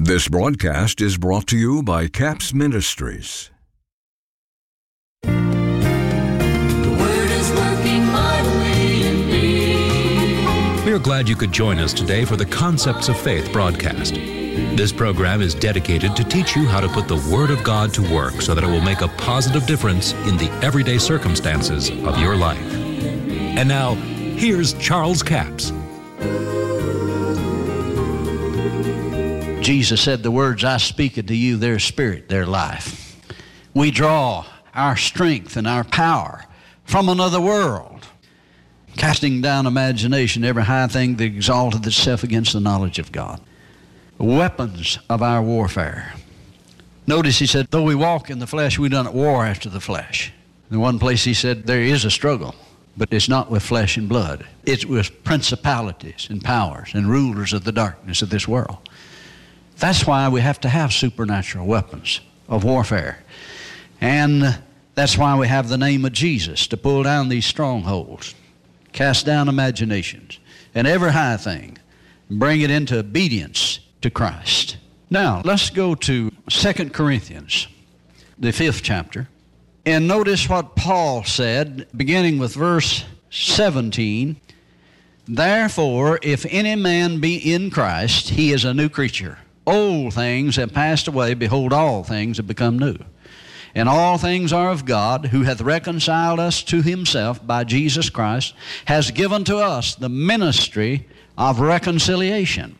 This broadcast is brought to you by CAPS Ministries. The Word is working mightily in me. We are glad you could join us today for the Concepts of Faith broadcast. This program is dedicated to teach you how to put the Word of God to work so that it will make a positive difference in the everyday circumstances of your life. And now, here's Charles Capps. Jesus said, the words I speak unto you, their spirit, their life. We draw our strength and our power from another world, casting down imagination, every high thing that exalteth itself against the knowledge of God. Weapons of our warfare. Notice he said, though we walk in the flesh, we don't war after the flesh. In one place he said, there is a struggle, but it's not with flesh and blood. It's with principalities and powers and rulers of the darkness of this world. That's why we have to have supernatural weapons of warfare. And that's why we have the name of Jesus to pull down these strongholds, cast down imaginations, and every high thing, and bring it into obedience to Christ. Now, let's go to 2 Corinthians, the 5th chapter, and notice what Paul said, beginning with verse 17. Therefore, if any man be in Christ, he is a new creature. Old things have passed away, behold, all things have become new. And all things are of God, who hath reconciled us to himself by Jesus Christ, has given to us the ministry of reconciliation.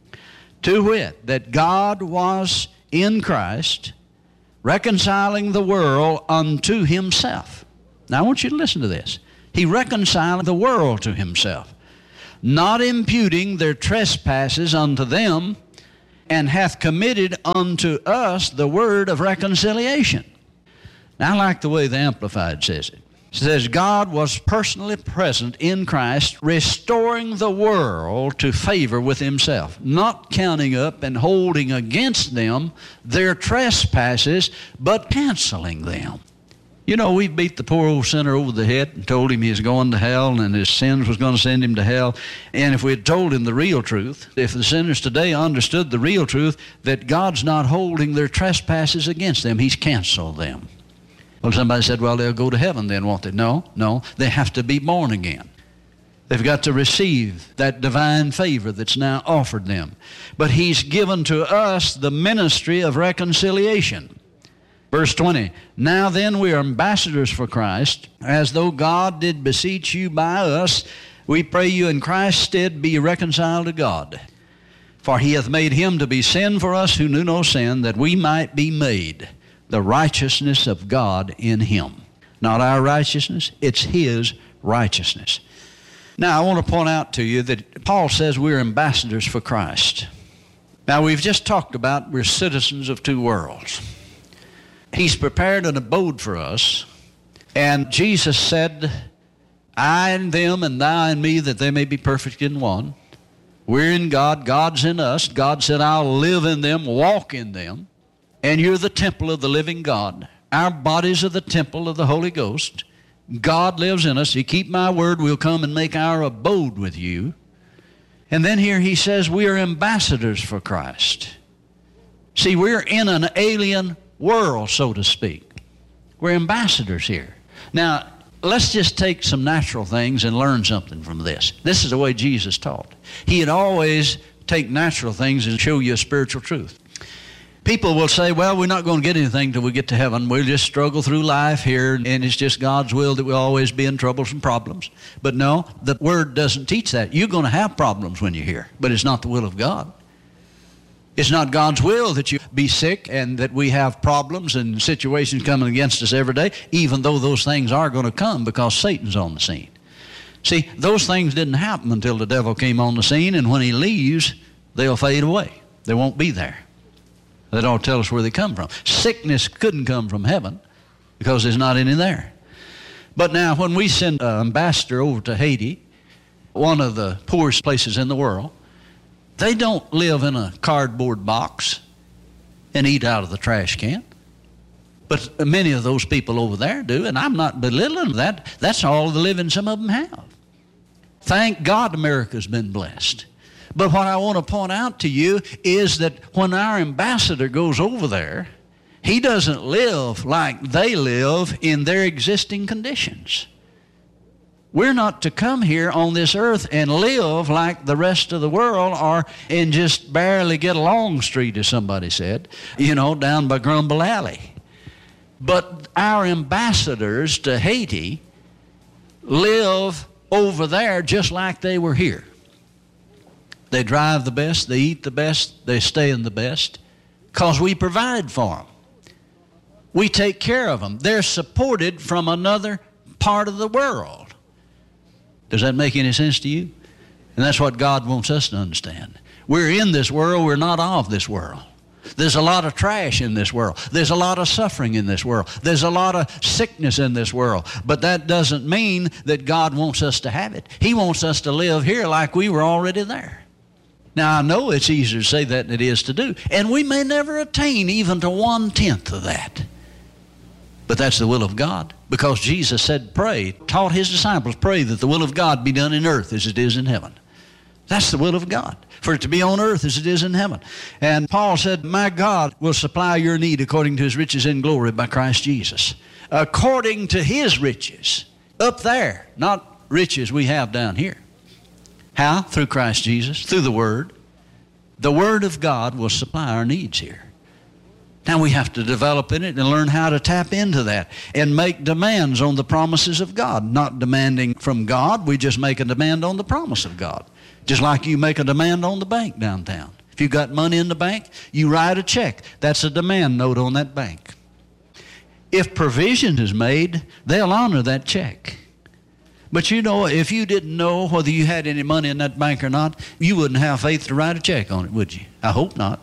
To wit, that God was in Christ, reconciling the world unto himself. Now I want you to listen to this. He reconciled the world to himself, not imputing their trespasses unto them, and hath committed unto us the word of reconciliation. Now I like the way the Amplified says it. It says, God was personally present in Christ, restoring the world to favor with himself, not counting up and holding against them their trespasses, but canceling them. You know, we beat the poor old sinner over the head and told him he was going to hell and his sins was going to send him to hell. And if we had told him the real truth, if the sinners today understood the real truth, that God's not holding their trespasses against them, he's canceled them. Well, somebody said, well, they'll go to heaven then, won't they? No, they have to be born again. They've got to receive that divine favor that's now offered them. But he's given to us the ministry of reconciliation. Verse 20, now then we are ambassadors for Christ, as though God did beseech you by us. We pray you in Christ's stead be reconciled to God. For he hath made him to be sin for us who knew no sin, that we might be made the righteousness of God in him. Not our righteousness, it's his righteousness. Now I want to point out to you that Paul says we're ambassadors for Christ. Now we've just talked about we're citizens of two worlds. He's prepared an abode for us, and Jesus said, I in them and thou in me, that they may be perfect in one. We're in God, God's in us. God said, I'll live in them, walk in them, and you're the temple of the living God. Our bodies are the temple of the Holy Ghost. God lives in us. You keep my word, we'll come and make our abode with you. And then here he says we are ambassadors for Christ. See, we're in an alien world, so to speak. We're ambassadors here. Now, let's just take some natural things and learn something from this. This is the way Jesus taught. He'd always take natural things and show you a spiritual truth. People will say, well, we're not going to get anything till we get to heaven. We'll just struggle through life here, and it's just God's will that we'll always be in troublesome problems. But no, the Word doesn't teach that. You're going to have problems when you're here, but it's not the will of God. It's not God's will that you be sick and that we have problems and situations coming against us every day, even though those things are going to come because Satan's on the scene. See, those things didn't happen until the devil came on the scene, and when he leaves, they'll fade away. They won't be there. They don't tell us where they come from. Sickness couldn't come from heaven because there's not any there. But now when we send an ambassador over to Haiti, one of the poorest places in the world, they don't live in a cardboard box and eat out of the trash can. But many of those people over there do, and I'm not belittling that. That's all the living some of them have. Thank God America's been blessed. But what I want to point out to you is that when our ambassador goes over there, he doesn't live like they live in their existing conditions. We're not to come here on this earth and live like the rest of the world or and just barely get along street, as somebody said, down by Grumble Alley. But our ambassadors to Haiti live over there just like they were here. They drive the best, they eat the best, they stay in the best, because we provide for them. We take care of them. They're supported from another part of the world. Does that make any sense to you? And that's what God wants us to understand. We're in this world, we're not of this world. There's a lot of trash in this world. There's a lot of suffering in this world. There's a lot of sickness in this world. But that doesn't mean that God wants us to have it. He wants us to live here like we were already there. Now, I know it's easier to say that than it is to do. And we may never attain even to 1/10 of that. But that's the will of God. Because Jesus said, pray, taught his disciples, pray that the will of God be done in earth as it is in heaven. That's the will of God, for it to be on earth as it is in heaven. And Paul said, my God will supply your need according to his riches in glory by Christ Jesus. According to his riches, up there, not riches we have down here. How? Through Christ Jesus, through the Word. The Word of God will supply our needs here. Now we have to develop in it and learn how to tap into that and make demands on the promises of God. Not demanding from God, we just make a demand on the promise of God. Just like you make a demand on the bank downtown. If you've got money in the bank, you write a check. That's a demand note on that bank. If provision is made, they'll honor that check. But if you didn't know whether you had any money in that bank or not, you wouldn't have faith to write a check on it, would you? I hope not.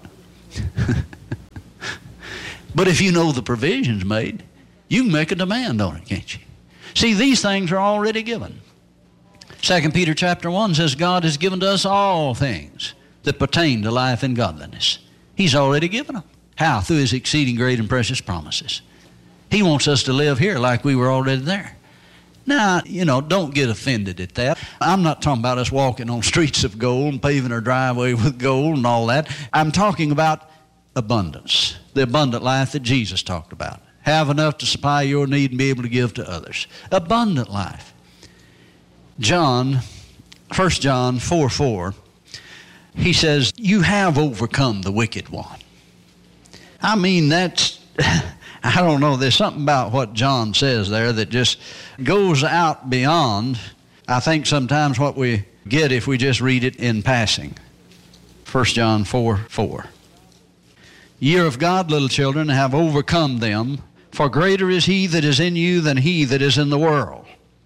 But if you know the provision's made, you can make a demand on it, can't you? See, these things are already given. 2 Peter chapter 1 says God has given to us all things that pertain to life and godliness. He's already given them. How? Through his exceeding great and precious promises. He wants us to live here like we were already there. Now, don't get offended at that. I'm not talking about us walking on streets of gold and paving our driveway with gold and all that. I'm talking about abundance, the abundant life that Jesus talked about. Have enough to supply your need and be able to give to others. Abundant life. 1 John 4:4, he says, you have overcome the wicked one. I mean, that's, I don't know, there's something about what John says there that just goes out beyond, I think, sometimes what we get if we just read it in passing. 1 John 4:4. Ye are of God, little children, and have overcome them, for greater is he that is in you than he that is in the world.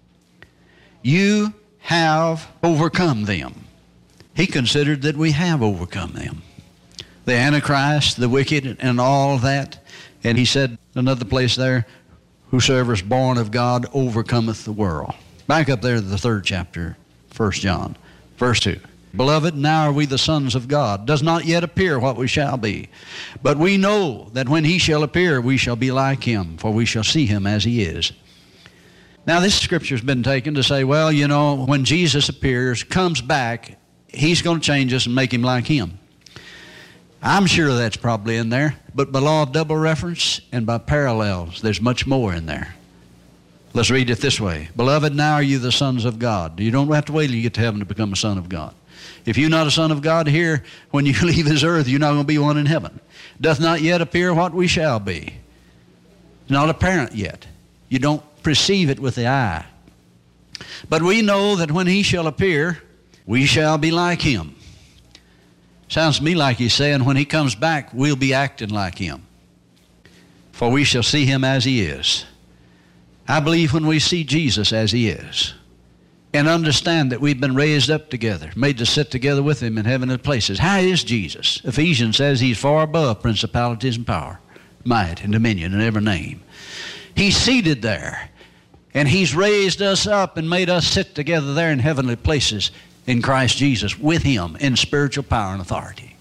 You have overcome them. He considered that we have overcome them. The Antichrist, the wicked, and all that. And he said, another place there, whosoever is born of God overcometh the world. Back up there to the 3rd chapter, 1 John, verse 2. Beloved, now are we the sons of God. Does not yet appear what we shall be. But we know that when he shall appear, we shall be like him, for we shall see him as he is. Now, this scripture's been taken to say, well, when Jesus appears, comes back, he's going to change us and make him like him. I'm sure that's probably in there, but by law of double reference and by parallels, there's much more in there. Let's read it this way. Beloved, now are you the sons of God. You don't have to wait till you get to heaven to become a son of God. If you're not a son of God here, when you leave this earth, you're not going to be one in heaven. Doth not yet appear what we shall be. Not apparent yet. You don't perceive it with the eye. But we know that when he shall appear, we shall be like him. Sounds to me like he's saying when he comes back, we'll be acting like him. For we shall see him as he is. I believe when we see Jesus as he is, and understand that we've been raised up together, made to sit together with him in heavenly places. How is Jesus? Ephesians says he's far above principalities and power, might and dominion and every name. He's seated there, and he's raised us up and made us sit together there in heavenly places in Christ Jesus with him in spiritual power and authority.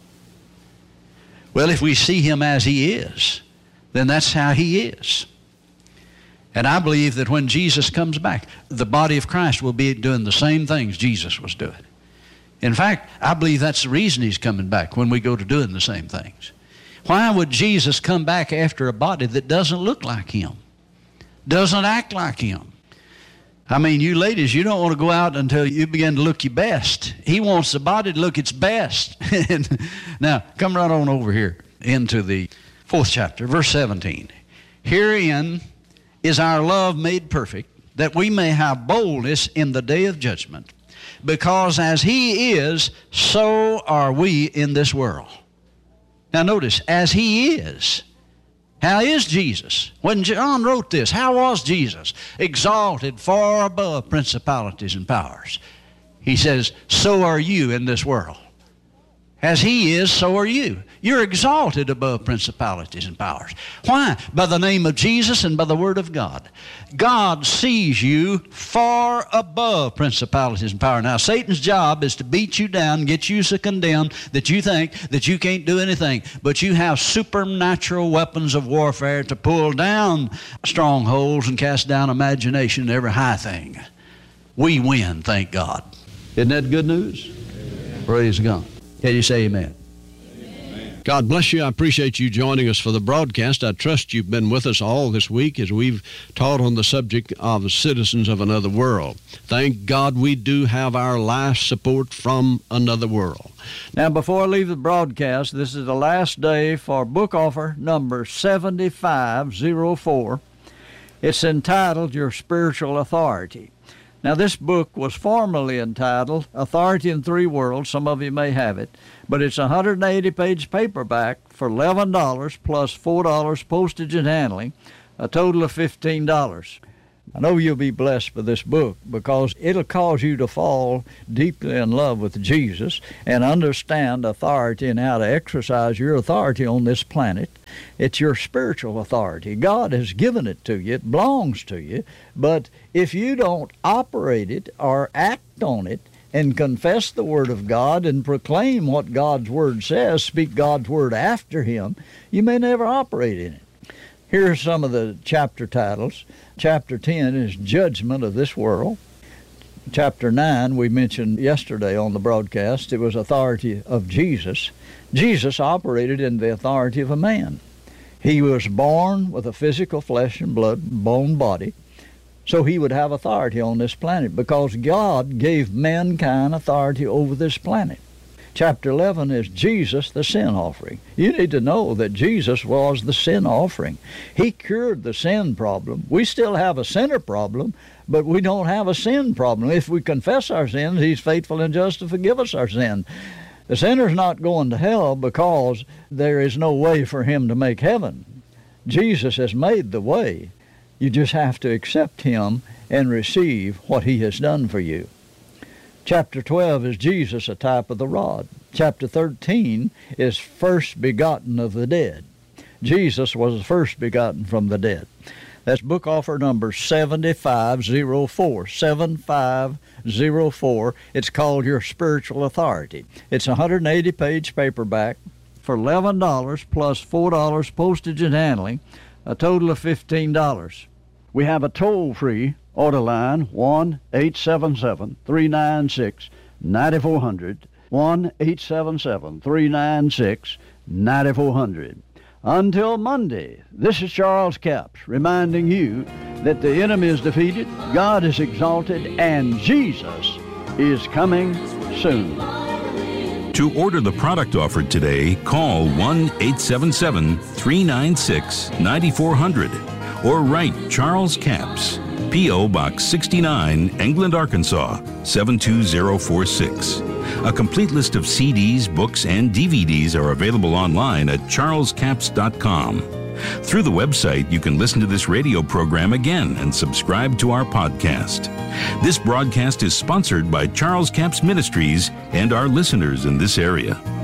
Well, if we see him as he is, then that's how he is. And I believe that when Jesus comes back, the body of Christ will be doing the same things Jesus was doing. In fact, I believe that's the reason he's coming back when we go to doing the same things. Why would Jesus come back after a body that doesn't look like him, doesn't act like him? I mean, you ladies, you don't want to go out until you begin to look your best. He wants the body to look its best. Now, come right on over here into the 4th chapter, verse 17. Herein is our love made perfect, that we may have boldness in the day of judgment. Because as he is, so are we in this world. Now notice, as he is. How is Jesus? When John wrote this, how was Jesus? Exalted far above principalities and powers. He says, so are you in this world. As he is, so are you. You're exalted above principalities and powers. Why? By the name of Jesus and by the Word of God. God sees you far above principalities and powers. Now, Satan's job is to beat you down, get you so condemned that you think that you can't do anything. But you have supernatural weapons of warfare to pull down strongholds and cast down imagination and every high thing. We win, thank God. Isn't that good news? Amen. Praise God. Can you say amen? Amen? God bless you. I appreciate you joining us for the broadcast. I trust you've been with us all this week as we've taught on the subject of citizens of another world. Thank God we do have our life support from another world. Now, before I leave the broadcast, this is the last day for book offer number 7504. It's entitled Your Spiritual Authority. Now, this book was formerly entitled Authority in Three Worlds. Some of you may have it. But it's a 180-page paperback for $11 plus $4 postage and handling, a total of $15. I know you'll be blessed by this book because it'll cause you to fall deeply in love with Jesus and understand authority and how to exercise your authority on this planet. It's your spiritual authority. God has given it to you. It belongs to you. But if you don't operate it or act on it and confess the Word of God and proclaim what God's Word says, speak God's Word after Him, you may never operate in it. Here are some of the chapter titles. Chapter 10 is Judgment of This World. Chapter 9, we mentioned yesterday on the broadcast, it was authority of Jesus. Jesus operated in the authority of a man. He was born with a physical flesh and blood, bone body, so he would have authority on this planet because God gave mankind authority over this planet. Chapter 11 is Jesus, the sin offering. You need to know that Jesus was the sin offering. He cured the sin problem. We still have a sinner problem, but we don't have a sin problem. If we confess our sins, He's faithful and just to forgive us our sin. The sinner's not going to hell because there is no way for him to make heaven. Jesus has made the way. You just have to accept Him and receive what He has done for you. Chapter 12 is Jesus, a type of the rod. Chapter 13 is first begotten of the dead. Jesus was the first begotten from the dead. That's book offer number 7504. 7504. It's called Your Spiritual Authority. It's a 180-page paperback for $11 plus $4 postage and handling, a total of $15. We have a toll-free order line, 1-877-396-9400, 1-877-396-9400. Until Monday, this is Charles Capps reminding you that the enemy is defeated, God is exalted, and Jesus is coming soon. To order the product offered today, call 1-877-396-9400 or write Charles Capps, P.O. Box 69, England, Arkansas, 72046. A complete list of CDs, books, and DVDs are available online at charlescapps.com. Through the website, you can listen to this radio program again and subscribe to our podcast. This broadcast is sponsored by Charles Capps Ministries and our listeners in this area.